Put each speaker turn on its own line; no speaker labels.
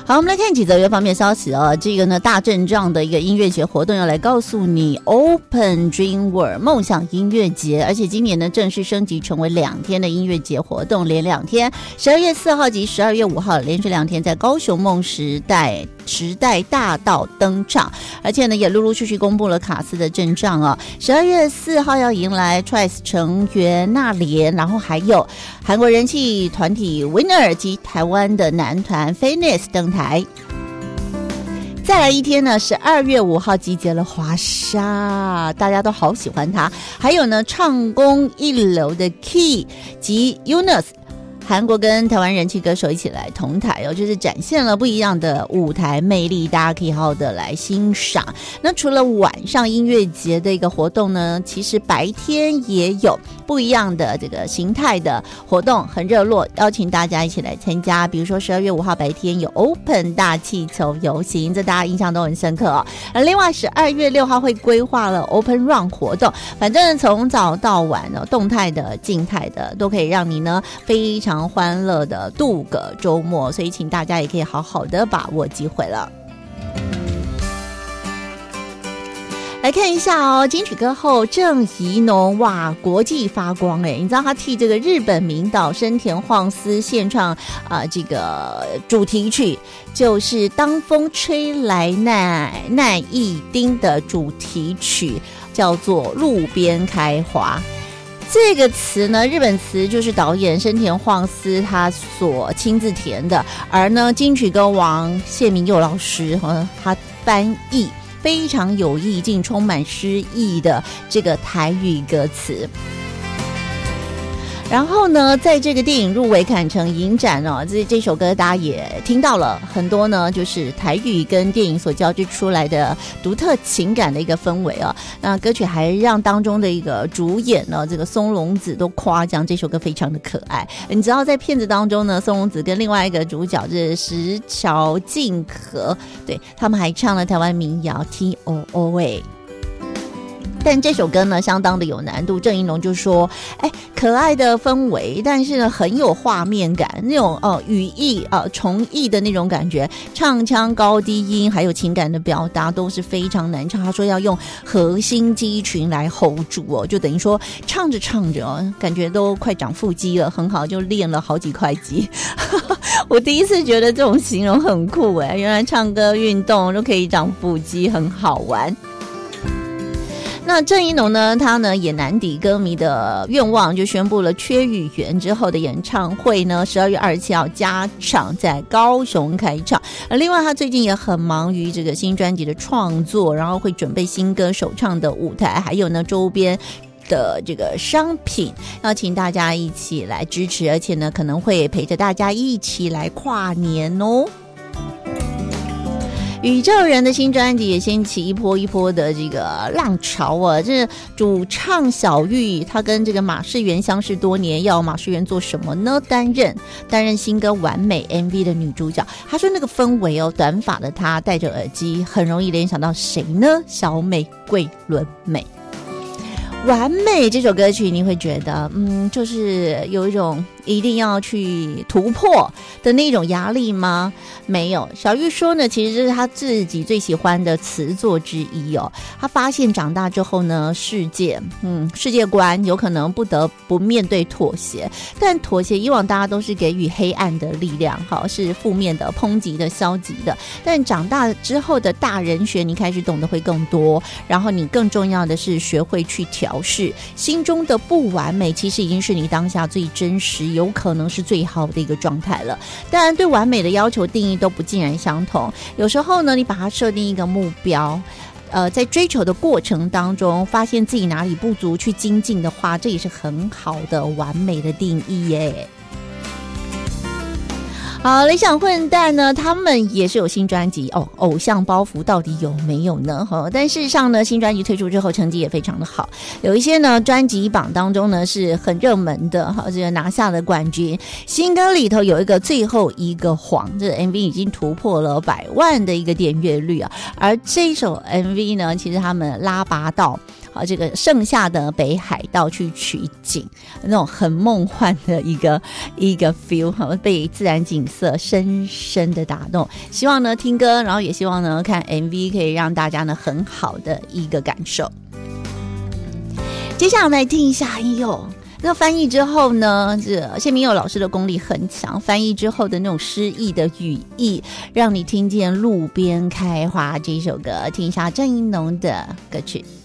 好，我们来看几则乐方面消息哦。这个呢，大阵仗的一个音乐节活动要来告诉你 ，Open Dream World 梦想音乐节，而且今年呢正式升级成为2天的音乐节活动，连2天，12月4号及12月5号连续2天在高雄梦时代大道登场，而且呢也陆陆续续公布了卡司的阵仗哦。12月4号要迎来 Twice 成员娜莲，然后还有韩国人气团体 Winner 及台湾的男团 Phoenix 登台。再来一天呢，12月5号集结了华莎，大家都好喜欢他。还有呢，唱功一流的 Key 及 Yunus。韩国跟台湾人气歌手一起来同台哦，就是展现了不一样的舞台魅力，大家可以好好的来欣赏。那除了晚上音乐节的一个活动呢，其实白天也有不一样的这个形态的活动，很热络，邀请大家一起来参加。比如说12月5号白天有 Open 大气球游行，这大家印象都很深刻哦。另外12月6号会规划了 Open Run 活动，反正从早到晚呢，动态的、静态的都可以让你呢非常欢乐的度个周末，所以请大家也可以好好的把握机会了。来看一下哦，金曲歌后郑宜农，哇，国际发光哎！你知道他替这个日本名导深田晃司献唱这个主题曲，就是《当风吹来奈一丁》的主题曲，叫做《路边开花》。这个词呢，日本词就是导演深田晃司他所亲自填的，而呢金曲歌王谢明佑老师他翻译非常有意境、充满诗意的这个台语歌词。然后呢，在这个电影入围坎城影展哦，这首歌大家也听到了很多呢，就是台语跟电影所交织出来的独特情感的一个氛围哦。那歌曲还让当中的一个主演呢，这个松隆子都夸奖这首歌非常的可爱。你知道在片子当中呢，松隆子跟另外一个主角是石桥静河，对，他们还唱了台湾民谣 TOO。但这首歌呢相当的有难度，郑宜农就说可爱的氛围，但是呢很有画面感，那种语义重义的那种感觉，唱腔高低音还有情感的表达都是非常难唱。他说要用核心肌群来 hold 住哦，就等于说唱着唱着感觉都快长腹肌了，很好，就练了好几块肌我第一次觉得这种形容很酷原来唱歌运动都可以长腹肌，很好玩。那郑宜农呢，他呢也难抵歌迷的愿望，就宣布了缺语言之后的演唱会呢12月27号加场在高雄开唱。另外他最近也很忙于这个新专辑的创作，然后会准备新歌首唱的舞台，还有呢周边的这个商品，要请大家一起来支持，而且呢可能会陪着大家一起来跨年哦。宇宙人的新专辑也掀起一波一波的这个浪潮啊！这主唱小玉，她跟这个马世元相识多年，要马世元做什么呢？担任新歌《完美》MV 的女主角。她说那个氛围短发的她戴着耳机，很容易联想到谁呢？小美桂纶镁。完美这首歌曲你会觉得就是有一种一定要去突破的那种压力吗？没有。小玉说呢，其实这是他自己最喜欢的词作之一哦。他发现长大之后呢，世界观有可能不得不面对妥协，但妥协以往大家都是给予黑暗的力量，是负面的、抨击的、消极的。但长大之后的大人学，你开始懂得会更多，然后你更重要的是学会去调试心中的不完美，其实已经是你当下最真实，有可能是最好的一个状态了。当然对完美的要求定义都不尽然相同，有时候呢你把它设定一个目标，在追求的过程当中发现自己哪里不足去精进的话，这也是很好的完美的定义耶。好，理想混蛋呢，他们也是有新专辑偶像包袱到底有没有呢？但事实上呢，新专辑推出之后成绩也非常的好，有一些呢专辑榜当中呢是很热门的，这个拿下了冠军。新歌里头有一个最后一个谎，这个 MV 已经突破了100万的一个点阅率啊，而这首 MV 呢，其实他们拉拔到好，这个盛夏的北海道去取景，那种很梦幻的一个 feel， 被自然景色深深的打动。希望呢听歌，然后也希望呢看 MV 可以让大家呢很好的一个感受。接下来我们来听一下，哎呦，那翻译之后呢，这谢明佑老师的功力很强，翻译之后的那种诗意的语义，让你听见路边开花。这首歌，听一下郑宜农的歌曲。